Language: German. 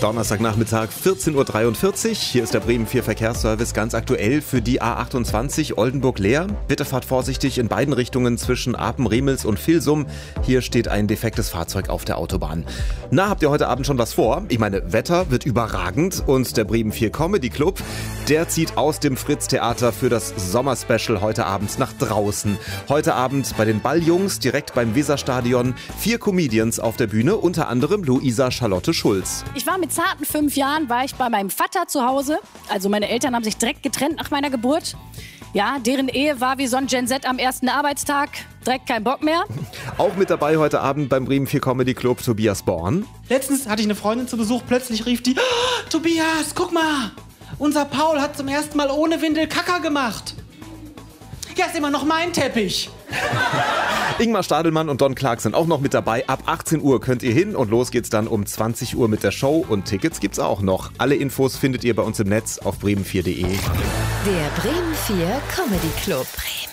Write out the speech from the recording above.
Donnerstagnachmittag 14.43 Uhr. Hier ist der Bremen 4 Verkehrsservice ganz aktuell für die A28 Oldenburg-Leer. Bitte fahrt vorsichtig in beiden Richtungen zwischen Apen-Remels und Vilsum. Hier steht ein defektes Fahrzeug auf der Autobahn. Na, habt ihr heute Abend schon was vor? Ich meine, Wetter wird überragend und der Bremen 4 Comedy Club, der zieht aus dem Fritz-Theater für das Sommerspecial heute Abend nach draußen. Heute Abend bei den Balljungs direkt beim Weserstadion 4 Comedians auf der Bühne, unter anderem Luisa Charlotte Schulz. Ich war mit zarten 5 Jahren, war ich bei meinem Vater zu Hause. Also meine Eltern haben sich direkt getrennt nach meiner Geburt. Ja, deren Ehe war wie so ein Gen Z am ersten Arbeitstag. Direkt kein Bock mehr. Auch mit dabei heute Abend beim Bremen 4 Comedy Club Tobias Born. Letztens hatte ich eine Freundin zu Besuch, plötzlich rief die: "Oh, Tobias, guck mal, unser Paul hat zum ersten Mal ohne Windel Kaka gemacht. Ja, ist immer noch mein Teppich." Ingmar Stadelmann und Don Clark sind auch noch mit dabei. Ab 18 Uhr könnt ihr hin und los geht's dann um 20 Uhr mit der Show und Tickets gibt's auch noch. Alle Infos findet ihr bei uns im Netz auf bremen4.de. Der Bremen 4 Comedy Club.